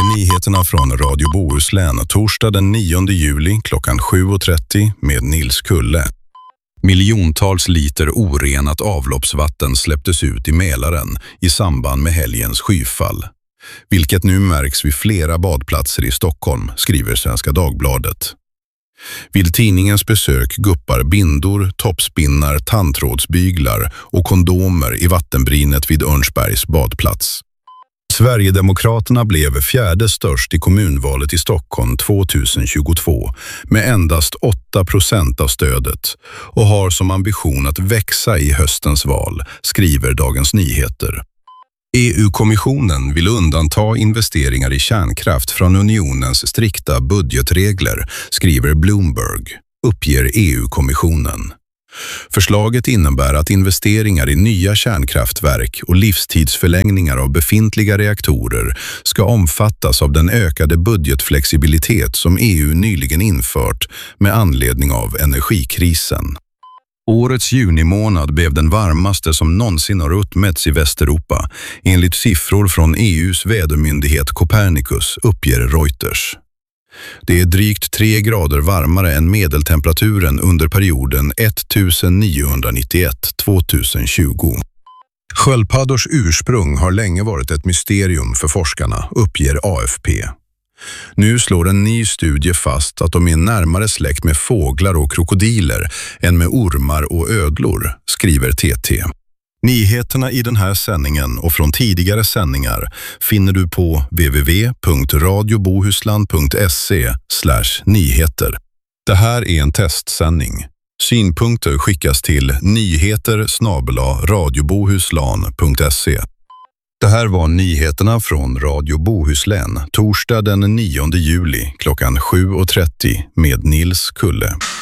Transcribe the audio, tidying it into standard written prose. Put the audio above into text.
Nyheterna från Radio Bohuslän torsdag den 9 juli klockan 7.30 med Nils Kulle. Miljontals liter orenat avloppsvatten släpptes ut i Mälaren i samband med helgens skyfall, vilket nu märks vid flera badplatser i Stockholm, skriver Svenska Dagbladet. Vid tidningens besök guppar bindor, toppspinnar, tandtrådsbyglar och kondomer i vattenbrynet vid Örnsbergs badplats. Sverigedemokraterna blev fjärde störst i kommunvalet i Stockholm 2022 med endast 8% av stödet och har som ambition att växa i höstens val, skriver Dagens Nyheter. EU-kommissionen vill undanta investeringar i kärnkraft från unionens strikta budgetregler, skriver Bloomberg, uppger EU-kommissionen. Förslaget innebär att investeringar i nya kärnkraftverk och livstidsförlängningar av befintliga reaktorer ska omfattas av den ökade budgetflexibilitet som EU nyligen infört med anledning av energikrisen. Årets junimånad blev den varmaste som någonsin har uppmätts i Västeuropa, enligt siffror från EUs vädermyndighet Copernicus, uppger Reuters. Det är drygt 3 grader varmare än medeltemperaturen under perioden 1991-2020. Sköldpaddors ursprung har länge varit ett mysterium för forskarna, uppger AFP. Nu slår en ny studie fast att de är närmare släkt med fåglar och krokodiler än med ormar och ödlor, skriver TT. Nyheterna i den här sändningen och från tidigare sändningar finner du på www.radiobohusland.se/nyheter. Det här är en testsändning. Synpunkter skickas till nyheter@radiobohuslan.se. Det här var nyheterna från Radio Bohuslän torsdag den 9 juli klockan 7.30 med Nils Kulle.